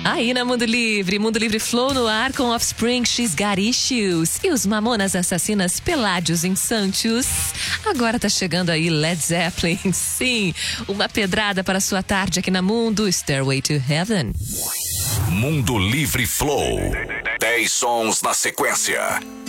Aí na Mundo Livre Flow no ar com Offspring, She's Got Issues e os Mamonas Assassinas Peládios em Santos. Agora tá chegando aí Led Zeppelin, sim, uma pedrada para sua tarde aqui na Mundo, Stairway to Heaven. Mundo Livre Flow, 10 sons na sequência.